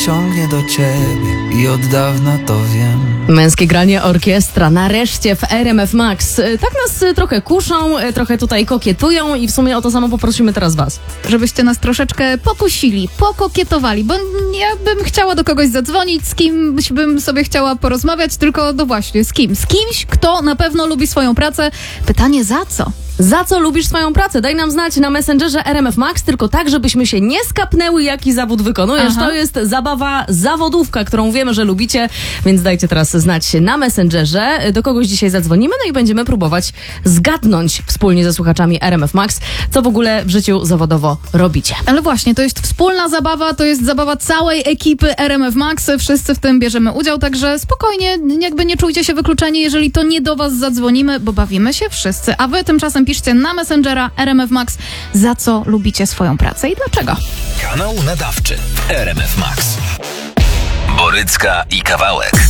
ciągnie do ciebie i od dawna to wiem. Męskie granie orkiestra nareszcie w RMF Max. Tak nas trochę kuszą, trochę tutaj kokietują i w sumie o to samo poprosimy teraz was. Żebyście nas troszeczkę pokusili, pokokietowali, bo ja bym chciała do kogoś zadzwonić, z kimś bym sobie chciała porozmawiać, tylko no właśnie, z kim? Z kimś, kto na pewno lubi swoją pracę. Pytanie za co? Za co lubisz swoją pracę? Daj nam znać na Messengerze RMF Max, tylko tak, żebyśmy się nie skapnęły, jaki zawód wykonujesz. Aha. To jest zabawa zawodówka, którą wiemy, że lubicie, więc dajcie teraz znać na Messengerze. Do kogoś dzisiaj zadzwonimy, no i będziemy próbować zgadnąć wspólnie ze słuchaczami RMF Max, co w ogóle w życiu zawodowo robicie. Ale właśnie, to jest wspólna zabawa, to jest zabawa całej ekipy RMF Max, wszyscy w tym bierzemy udział, także spokojnie, jakby nie czujcie się wykluczeni, jeżeli to nie do was zadzwonimy, bo bawimy się wszyscy, a wy tymczasem piszcie na Messengera RMF Max, za co lubicie swoją pracę i dlaczego. Kanał nadawczy RMF Max. Borycka i Kawałek.